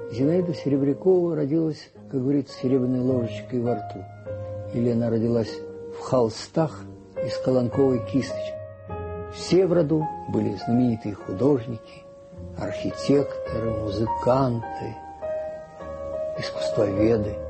Зинаида Серебрякова родилась, как говорится, серебряной ложечкой во рту. Или она родилась в холстах из колонковой кисточки. Все в роду были знаменитые художники, архитекторы, музыканты, искусствоведы.